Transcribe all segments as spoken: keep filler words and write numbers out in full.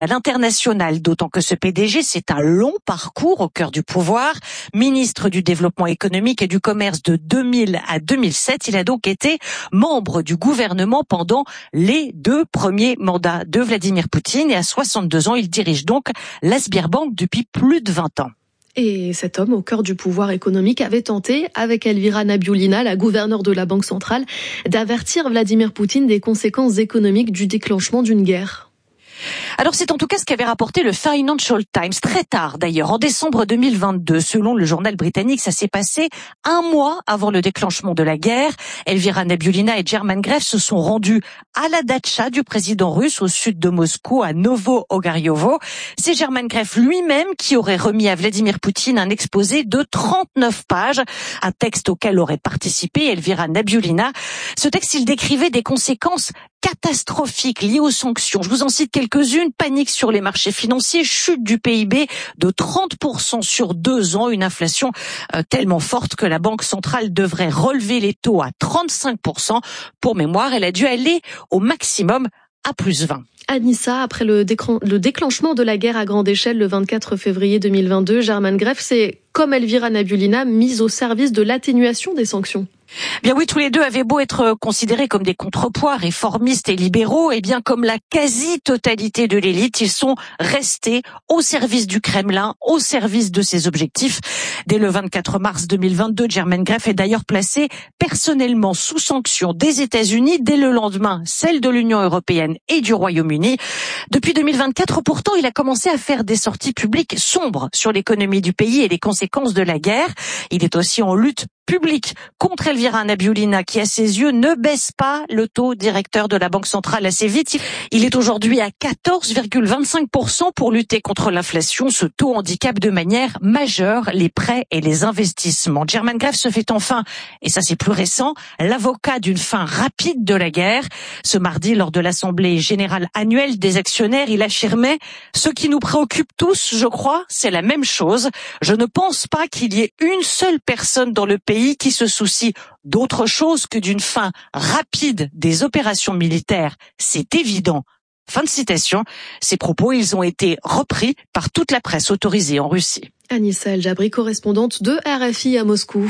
à l'international, d'autant que ce P D G, c'est un long parcours au cœur du pouvoir. Ministre du Développement économique et du Commerce de deux mille à deux mille sept, il a donc été membre du gouvernement pendant les deux premiers mandats de Vladimir Poutine et à soixante-deux ans, il dirige donc la Sberbank depuis plus de vingt ans. Et cet homme, au cœur du pouvoir économique, avait tenté, avec Elvira Nabiullina, la gouverneure de la Banque centrale, d'avertir Vladimir Poutine des conséquences économiques du déclenchement d'une guerre. Alors c'est en tout cas ce qu'avait rapporté le Financial Times, très tard d'ailleurs, en décembre deux mille vingt-deux. Selon le journal britannique, ça s'est passé un mois avant le déclenchement de la guerre. Elvira Nabiullina et German Gref se sont rendus à la datcha du président russe au sud de Moscou, à Novo-Ogaryovo. C'est German Gref lui-même qui aurait remis à Vladimir Poutine un exposé de trente-neuf pages, un texte auquel aurait participé Elvira Nabiullina. Ce texte, il décrivait des conséquences catastrophiques liées aux sanctions. Je vous en cite quelques-unes. Panique sur les marchés financiers, chute du P I B de trente pour cent sur deux ans, une inflation euh, tellement forte que la Banque centrale devrait relever les taux à trente-cinq pour cent. Pour mémoire, elle a dû aller au maximum à plus vingt. Anissa, après le, décran- le déclenchement de la guerre à grande échelle le vingt-quatre février deux mille vingt-deux, German Gref s'est, comme Elvira Nabiullina, mise au service de l'atténuation des sanctions. Bien oui, tous les deux avaient beau être considérés comme des contrepoids réformistes et libéraux, et bien comme la quasi-totalité de l'élite, ils sont restés au service du Kremlin, au service de ses objectifs. Dès le vingt-quatre mars deux mille vingt-deux, German Gref est d'ailleurs placé personnellement sous sanction des États-Unis, dès le lendemain, celle de l'Union européenne et du Royaume-Uni. Depuis deux mille vingt-quatre, pourtant, il a commencé à faire des sorties publiques sombres sur l'économie du pays et les conséquences de la guerre. Il est aussi en lutte publique contre Elvira Nabiullina qui, à ses yeux, ne baisse pas le taux directeur de la Banque centrale assez vite. Il est aujourd'hui à quatorze virgule vingt-cinq pour cent pour lutter contre l'inflation. Ce taux handicape de manière majeure les prêts et les investissements. German Gref se fait enfin, et ça c'est plus récent, l'avocat d'une fin rapide de la guerre. Ce mardi, lors de l'Assemblée générale annuelle des actionnaires, il affirmait « Ce qui nous préoccupe tous, je crois, c'est la même chose. Je ne pense pas qu'il y ait une seule personne dans le pays qui se soucie d'autre chose que d'une fin rapide des opérations militaires. C'est évident. » Fin de citation. Ces propos, ils ont été repris par toute la presse autorisée en Russie. Anissa El Jabri, correspondante de R F I à Moscou.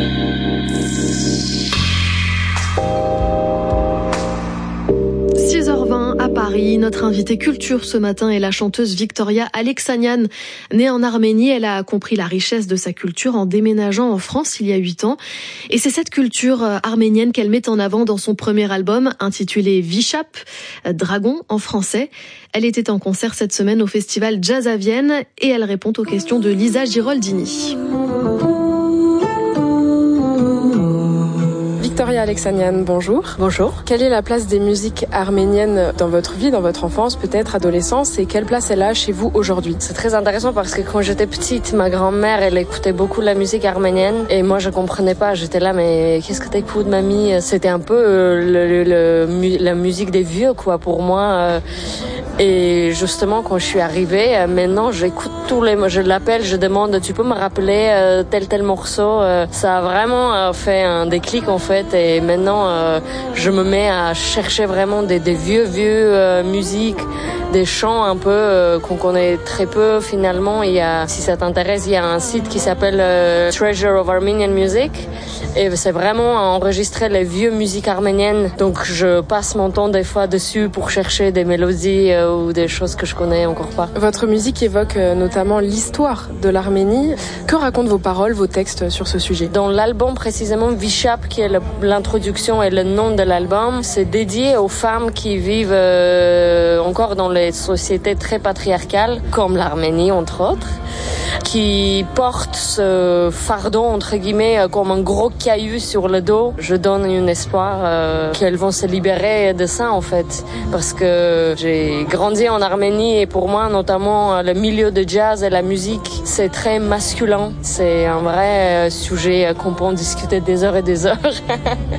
six heures vingt à Paris, notre invitée culture ce matin est la chanteuse Victoria Alexanian. Née en Arménie, elle a compris la richesse de sa culture en déménageant en France il y a huit ans. Et c'est cette culture arménienne qu'elle met en avant dans son premier album intitulé Vishap, Dragon en français. Elle était en concert cette semaine au festival Jazz à Vienne et elle répond aux questions de Lisa Giroldini. Victoria Alexanian, bonjour. Bonjour. Quelle est la place des musiques arméniennes dans votre vie, dans votre enfance, peut-être adolescence, et quelle place elle a chez vous aujourd'hui? C'est très intéressant parce que quand j'étais petite, ma grand-mère, elle écoutait beaucoup la musique arménienne et moi je comprenais pas. J'étais là, mais qu'est-ce que t'écoutes, mamie? C'était un peu le, le, le, la musique des vieux, quoi, pour moi. Et justement, quand je suis arrivée, maintenant, j'écoute tous les mots. Je l'appelle, je demande, tu peux me rappeler tel tel morceau? Ça a vraiment fait un déclic en fait. Et maintenant, euh, je me mets à chercher vraiment des, des vieux, vieux euh, musiques, des chants un peu euh, qu'on connaît très peu finalement. Il y a, si ça t'intéresse, il y a un site qui s'appelle euh, Treasure of Armenian Music. Et c'est vraiment à enregistrer les vieux musiques arméniennes. Donc je passe mon temps des fois dessus pour chercher des mélodies euh, ou des choses que je connais encore pas. Votre musique évoque euh, notamment l'histoire de l'Arménie. Que racontent vos paroles, vos textes sur ce sujet? Dans l'album précisément, Vishap, qui est le, l'introduction et le nom de l'album, c'est dédié aux femmes qui vivent euh, encore dans les sociétés très patriarcales, comme l'Arménie entre autres, qui portent ce fardeau entre guillemets comme un gros caillou sur le dos. Je donne un espoir euh, qu'elles vont se libérer de ça en fait, parce que j'ai grandi en Arménie et pour moi notamment le milieu de jazz et la musique c'est très masculin. C'est un vrai sujet qu'on peut en discuter des heures et des heures.